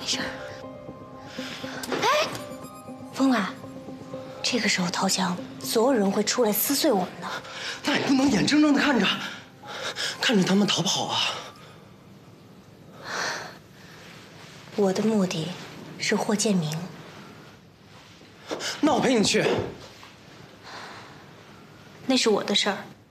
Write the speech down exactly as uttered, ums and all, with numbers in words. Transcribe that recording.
没事儿。哎，疯了！这个时候投降，所有人会出来撕碎我们的。 那也不能眼睁睁的看着，看着他们逃跑啊！ 我的目的是霍建明。 那我陪你去。 那是我的事儿。